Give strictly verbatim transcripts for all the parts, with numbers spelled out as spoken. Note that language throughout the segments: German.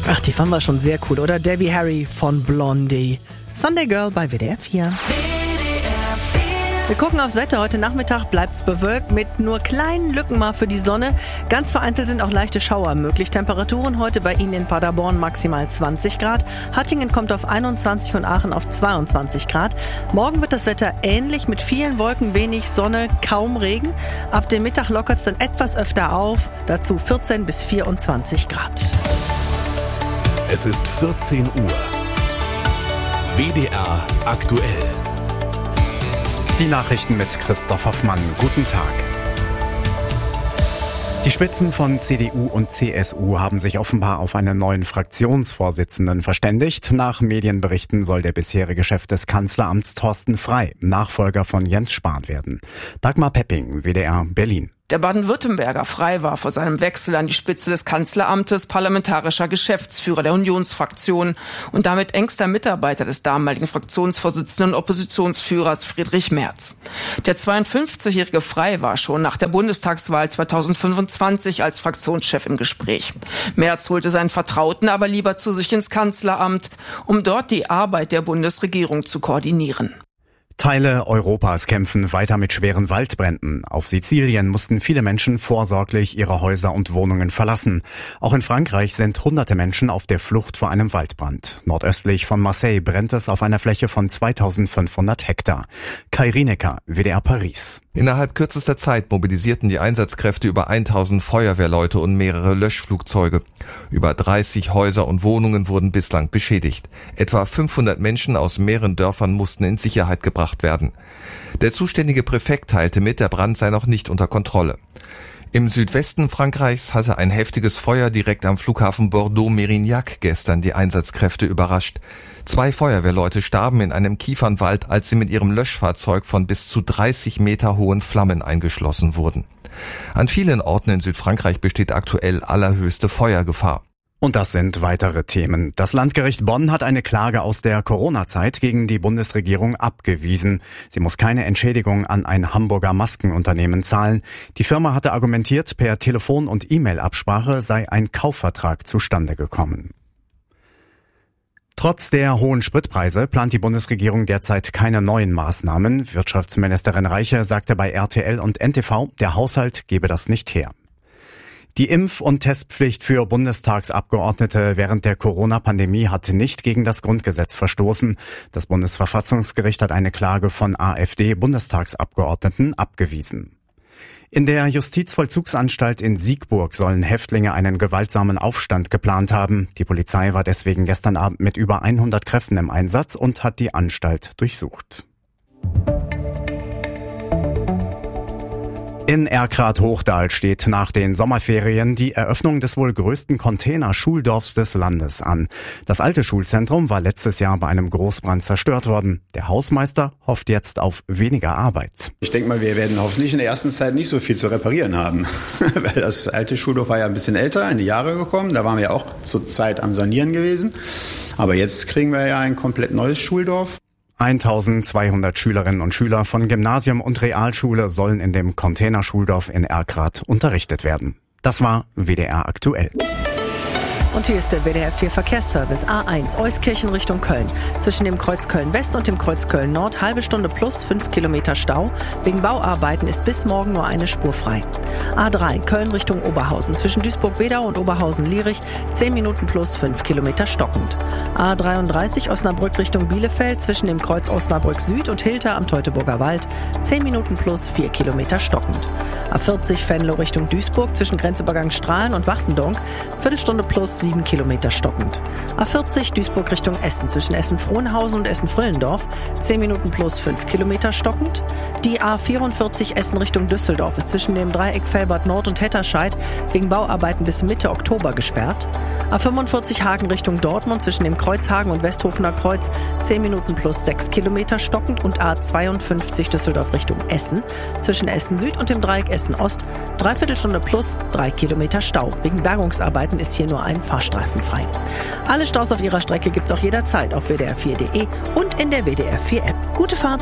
Ach, die fanden wir schon sehr cool, oder? Debbie Harry von Blondie. Sunday Girl bei W D R vier. Wir gucken aufs Wetter. Heute Nachmittag bleibt's bewölkt mit nur kleinen Lücken mal für die Sonne. Ganz vereinzelt sind auch leichte Schauer möglich. Temperaturen heute bei Ihnen in Paderborn maximal zwanzig Grad. Hattingen kommt auf einundzwanzig und Aachen auf zweiundzwanzig Grad. Morgen wird das Wetter ähnlich mit vielen Wolken, wenig Sonne, kaum Regen. Ab dem Mittag lockert's dann etwas öfter auf. Dazu vierzehn bis vierundzwanzig Grad. Es ist vierzehn Uhr. W D R aktuell. Die Nachrichten mit Christoph Hoffmann. Guten Tag. Die Spitzen von C D U und C S U haben sich offenbar auf einen neuen Fraktionsvorsitzenden verständigt. Nach Medienberichten soll der bisherige Chef des Kanzleramts Thorsten Frey Nachfolger von Jens Spahn werden. Dagmar Pepping, W D R Berlin. Der Baden-Württemberger Frey war vor seinem Wechsel an die Spitze des Kanzleramtes parlamentarischer Geschäftsführer der Unionsfraktion und damit engster Mitarbeiter des damaligen Fraktionsvorsitzenden und Oppositionsführers Friedrich Merz. Der zweiundfünfzigjährige Frey war schon nach der Bundestagswahl zweitausendfünfundzwanzig als Fraktionschef im Gespräch. Merz holte seinen Vertrauten aber lieber zu sich ins Kanzleramt, um dort die Arbeit der Bundesregierung zu koordinieren. Teile Europas kämpfen weiter mit schweren Waldbränden. Auf Sizilien mussten viele Menschen vorsorglich ihre Häuser und Wohnungen verlassen. Auch in Frankreich sind hunderte Menschen auf der Flucht vor einem Waldbrand. Nordöstlich von Marseille brennt es auf einer Fläche von zweitausendfünfhundert Hektar. Kai Rienecker, W D R Paris. Innerhalb kürzester Zeit mobilisierten die Einsatzkräfte über tausend Feuerwehrleute und mehrere Löschflugzeuge. Über dreißig Häuser und Wohnungen wurden bislang beschädigt. Etwa fünfhundert Menschen aus mehreren Dörfern mussten in Sicherheit gebracht werden. Der zuständige Präfekt teilte mit, der Brand sei noch nicht unter Kontrolle. Im Südwesten Frankreichs hatte ein heftiges Feuer direkt am Flughafen Bordeaux-Mérignac gestern die Einsatzkräfte überrascht. Zwei Feuerwehrleute starben in einem Kiefernwald, als sie mit ihrem Löschfahrzeug von bis zu dreißig Meter hohen Flammen eingeschlossen wurden. An vielen Orten in Südfrankreich besteht aktuell allerhöchste Feuergefahr. Und das sind weitere Themen. Das Landgericht Bonn hat eine Klage aus der Corona-Zeit gegen die Bundesregierung abgewiesen. Sie muss keine Entschädigung an ein Hamburger Maskenunternehmen zahlen. Die Firma hatte argumentiert, per Telefon- und E-Mail-Absprache sei ein Kaufvertrag zustande gekommen. Trotz der hohen Spritpreise plant die Bundesregierung derzeit keine neuen Maßnahmen. Wirtschaftsministerin Reiche sagte bei R T L und N T V, der Haushalt gebe das nicht her. Die Impf- und Testpflicht für Bundestagsabgeordnete während der Corona-Pandemie hat nicht gegen das Grundgesetz verstoßen. Das Bundesverfassungsgericht hat eine Klage von AfD-Bundestagsabgeordneten abgewiesen. In der Justizvollzugsanstalt in Siegburg sollen Häftlinge einen gewaltsamen Aufstand geplant haben. Die Polizei war deswegen gestern Abend mit über hundert Kräften im Einsatz und hat die Anstalt durchsucht. In Erkrath-Hochdal steht nach den Sommerferien die Eröffnung des wohl größten Container-Schuldorfs des Landes an. Das alte Schulzentrum war letztes Jahr bei einem Großbrand zerstört worden. Der Hausmeister hofft jetzt auf weniger Arbeit. Ich denke mal, wir werden hoffentlich in der ersten Zeit nicht so viel zu reparieren haben. Weil das alte Schuldorf war ja ein bisschen älter, in die Jahre gekommen. Da waren wir ja auch zur Zeit am Sanieren gewesen. Aber jetzt kriegen wir ja ein komplett neues Schuldorf. eintausendzweihundert Schülerinnen und Schüler von Gymnasium und Realschule sollen in dem Containerschuldorf in Erkrath unterrichtet werden. Das war W D R aktuell. Und hier ist der W D R vier Verkehrsservice. A eins, Euskirchen Richtung Köln. Zwischen dem Kreuz Köln West und dem Kreuz Köln Nord halbe Stunde plus fünf Kilometer Stau. Wegen Bauarbeiten ist bis morgen nur eine Spur frei. A drei, Köln Richtung Oberhausen. Zwischen Duisburg-Wedau und Oberhausen-Lierich zehn Minuten plus fünf Kilometer stockend. A dreiunddreißig, Osnabrück Richtung Bielefeld. Zwischen dem Kreuz Osnabrück Süd und Hilter am Teutoburger Wald zehn Minuten plus vier Kilometer stockend. A vierzig, Venlo Richtung Duisburg. Zwischen Grenzübergang Strahlen und Wachtendonk Viertelstunde plus sieben Kilometer stockend. A vierzig Duisburg Richtung Essen zwischen Essen-Frohnhausen und Essen-Frillendorf zehn Minuten plus fünf Kilometer stockend. Die A vierundvierzig Essen Richtung Düsseldorf ist zwischen dem Dreieck Velbert Nord und Hetterscheid wegen Bauarbeiten bis Mitte Oktober gesperrt. A fünfundvierzig Hagen Richtung Dortmund zwischen dem Kreuzhagen und Westhofener Kreuz zehn Minuten plus sechs Kilometer stockend und A zweiundfünfzig Düsseldorf Richtung Essen zwischen Essen Süd und dem Dreieck Essen Ost Dreiviertelstunde plus drei Kilometer Stau. Wegen Bergungsarbeiten ist hier nur ein Fahrstreifen frei. Alle Staus auf ihrer Strecke gibt's auch jederzeit auf w d r vier punkt d e und in der W D R vier App. Gute Fahrt!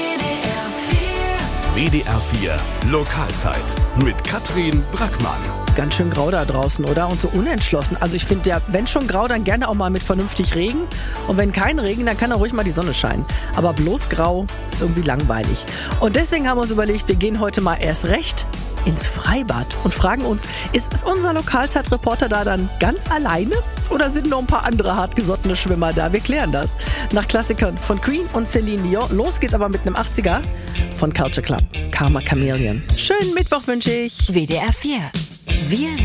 W D R vier Lokalzeit mit Katrin Brackmann. Ganz schön grau da draußen, oder? Und so unentschlossen. Also ich finde ja, wenn schon grau, dann gerne auch mal mit vernünftig Regen. Und wenn kein Regen, dann kann auch ruhig mal die Sonne scheinen. Aber bloß grau ist irgendwie langweilig. Und deswegen haben wir uns überlegt, wir gehen heute mal erst recht ins Freibad und fragen uns, ist, ist unser Lokalzeitreporter da dann ganz alleine? Oder sind noch ein paar andere hartgesottene Schwimmer da? Wir klären das. Nach Klassikern von Queen und Celine Dion. Los geht's aber mit einem achtziger von Culture Club. Karma Chameleon. Schönen Mittwoch wünsche ich. W D R vier. Wir